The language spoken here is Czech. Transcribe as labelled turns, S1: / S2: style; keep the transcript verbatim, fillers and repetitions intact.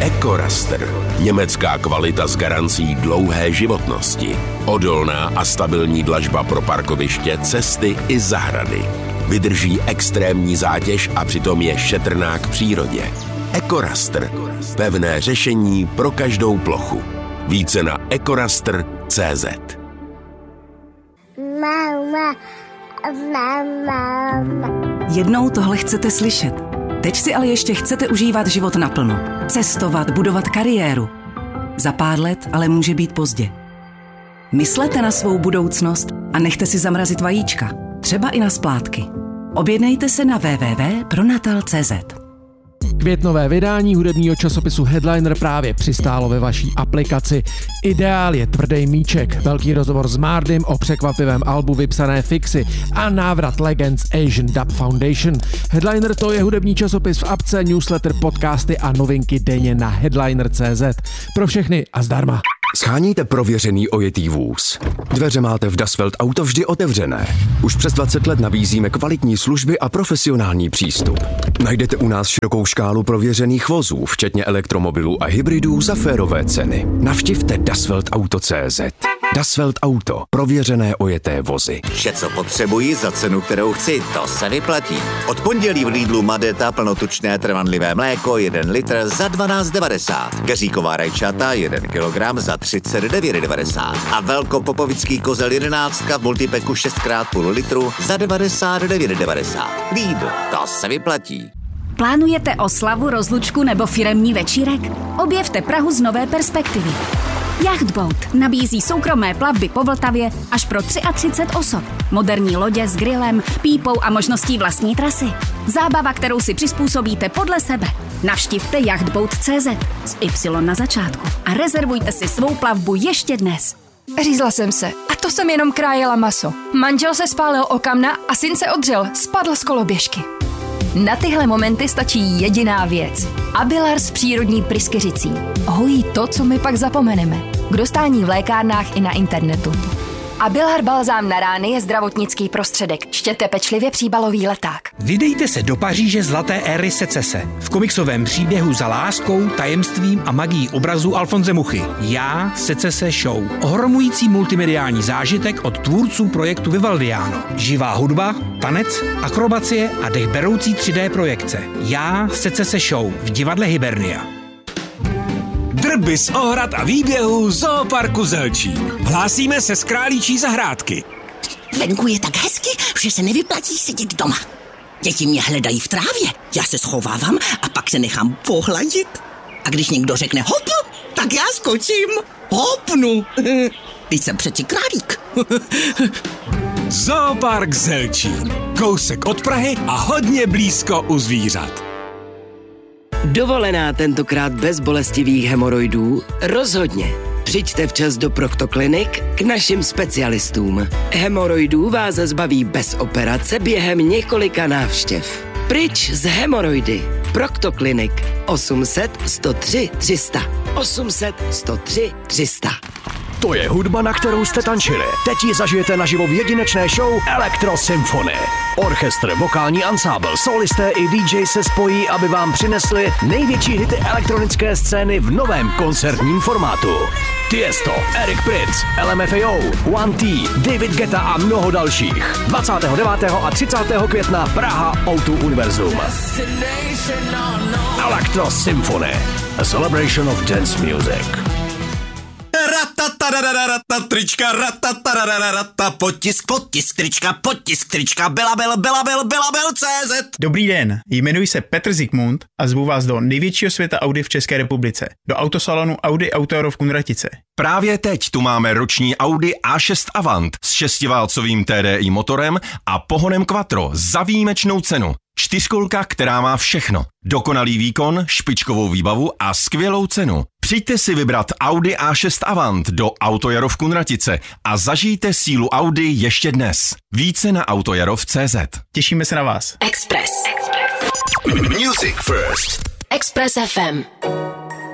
S1: EcoRaster. Německá kvalita s garancí dlouhé životnosti. Odolná a stabilní dlažba pro parkoviště, cesty i zahrady. Vydrží extrémní zátěž a přitom je šetrná k přírodě. EcoRaster. Pevné řešení pro každou plochu. Více na ecoraster tečka cé zet.
S2: Mama, mama.
S3: Jednou tohle chcete slyšet. Teď si ale ještě chcete užívat život naplno. Cestovat, budovat kariéru. Za pár let ale může být pozdě. Myslete na svou budoucnost a nechte si zamrazit vajíčka. Třeba i na splátky. Objednejte se na w w w tečka pronatal tečka cé zet.
S4: Květnové vydání hudebního časopisu Headliner právě přistálo ve vaší aplikaci. Ideál je tvrdý míček, velký rozhovor s Mardym o překvapivém albu vypsané Fixy a návrat legend z Asian Dub Foundation. Headliner to je hudební časopis v apce, newsletter, podcasty a novinky denně na headliner tečka cé zet. Pro všechny a zdarma.
S5: Sháníte prověřený ojetý vůz. Dveře máte v Dasvelt Auto vždy otevřené. Už přes dvacet let nabízíme kvalitní služby a profesionální přístup. Najdete u nás širokou škálu prověřených vozů, včetně elektromobilů a hybridů za férové ceny. Navštivte dasvelt auto tečka cé zet. Dasvelt Auto. Prověřené ojeté vozy.
S6: Vše, co potřebuji za cenu, kterou chci, to se vyplatí. Od pondělí v Lidlu Madeta plnotučné trvanlivé mléko jeden litr za dvanáct devadesát. Keříková rajčata jeden kilogram za třicet devět devadesát. A velkopopovický kozel jedenáctka v multipeku šest krát půl litru za devadesát devět devadesát. Lidl, to se vyplatí.
S7: Plánujete oslavu, rozlučku nebo firemní večírek? Objevte Prahu z nové perspektivy. Yachtboat nabízí soukromé plavby po Vltavě až pro třicet tři osob. Moderní lodě s grillem, pípou a možností vlastní trasy. Zábava, kterou si přizpůsobíte podle sebe. Navštivte yachtboat tečka cé zet s Y na začátku a rezervujte si svou plavbu ještě dnes.
S8: Řízla jsem se a to jsem jenom krájela maso. Manžel se spálil o kamna a syn se odřel, spadl z koloběžky. Na tyhle momenty stačí jediná věc. Abilars přírodní pryskyřicí. Hojí to, co my pak zapomeneme. K dostání v lékárnách i na internetu. Abilar balzám na rány je zdravotnický prostředek. Čtěte pečlivě příbalový leták.
S9: Vydejte se do Paříže zlaté éry secese. V komiksovém příběhu za láskou, tajemstvím a magií obrazu Alfonse Muchy. Já, Secese Show. Ohromující multimediální zážitek od tvůrců projektu Vivaldiano. Živá hudba, tanec, akrobacie a dechberoucí tři dé projekce. Já, Secese Show v divadle Hibernia.
S10: Drby z ohrad a výběhů Zooparku Zelčín. Hlásíme se z Králíčí zahrádky.
S11: Venku je tak hezky, že se nevyplatí sedět doma. Děti mě hledají v trávě, já se schovávám a pak se nechám pohladit. A když někdo řekne hop, tak já skočím. Hopnu. Teď jsem přeci králík.
S10: Zoopark Zelčín. Kousek od Prahy a hodně blízko u zvířat.
S12: Dovolená tentokrát bez bolestivých hemoroidů? Rozhodně. Přijďte včas do Proktoklinik k našim specialistům. Hemoroidů vás zbaví bez operace během několika návštěv. Pryč z hemoroidy. Proktoklinik osm set, sto tři, tři sta. osm set, sto tři, tři sta.
S13: To je hudba, na kterou jste tančili. Teď ji zažijete naživo v jedinečné show Electro Symphony. Orchestr, vokální ansábl, solisté i dý džej se spojí, aby vám přinesli největší hity elektronické scény v novém koncertním formátu. Tiesto, Eric Prydz, L M F A O, One T, David Guetta a mnoho dalších. dvacátého devátého a třicátého května Praha ó dva Univerzum. Electro Symphony, a celebration of dance music.
S6: Ratatarararata, trička, ratatarararata, potisk, potisk, trička, potisk, trička, Belabil, Belabil, Belabil tečka cé zet.
S14: Dobrý den, jmenuji se Petr Zikmund a zvu vás do největšího světa Audi v České republice, do autosalonu Audi Auto v Kunratice.
S5: Právě teď tu máme roční Audi á šest Avant s šestiválcovým té dé í motorem a pohonem Quattro za výjimečnou cenu. Čtyřkolka, která má všechno. Dokonalý výkon, špičkovou výbavu a skvělou cenu. Přijďte si vybrat Audi á šest Avant do Autojaro v Kunratice a zažijte sílu Audi ještě dnes. Více na autojarov tečka cé zet.
S14: Těšíme se na vás.
S7: Express.
S1: Music First.
S7: Express ef em.